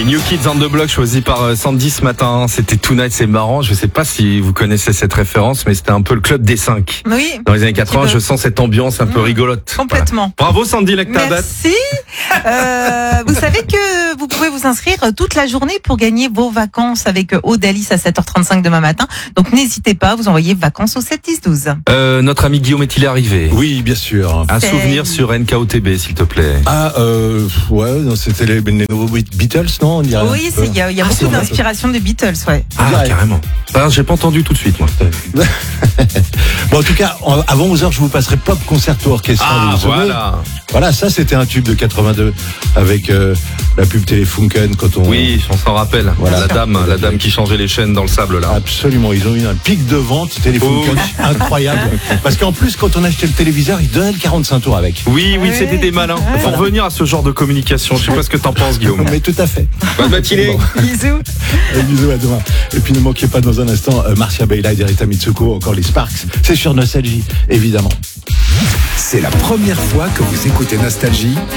New Kids on the Block choisi par Sandy ce matin. C'était Tonight, c'est marrant. Je sais pas si vous connaissez cette référence, mais c'était un peu le club des 5. Oui. Dans les années 80, je sens cette ambiance un peu rigolote. Complètement. Voilà. Bravo Sandy Lectabat. Merci. Vous savez que vous pouvez vous inscrire toute la journée pour gagner vos vacances avec Audalis à 7h35 demain matin. Donc n'hésitez pas, vous envoyez vacances au 7-10-12. Notre ami Guillaume est-il arrivé? Oui, bien sûr. Un souvenir sur NKOTB, s'il te plaît. Ouais, non, c'était les nouveaux Beatles, non? Oui, il y a beaucoup d'inspiration des Beatles, ouais. Ah, carrément. J'ai pas entendu tout de suite, moi. Bon, en tout cas, avant 11h, je vous passerai Pop Concerto Orchestra. Voilà, ça c'était un tube de 82 avec la pub Telefunken quand on... Oui, on s'en rappelle. Voilà, la dame qui changeait les chaînes dans le sable là. Absolument, ils ont eu un pic de vente Telefunken incroyable. Parce qu'en plus, quand on achetait le téléviseur, ils donnaient le 45 tours avec. Oui, c'était des malins. Faut revenir à ce genre de communication. Je sais pas ce que t'en penses, Guillaume. Mais tout à fait. Bonne matinée. Bon. Bisous. Bisous à demain. Et puis ne manquez pas dans un instant Marcia Beyla et Rita Mitsuko, encore les Sparks. C'est sur Nostalgie, évidemment. C'est la première fois que vous écoutez Nostalgie.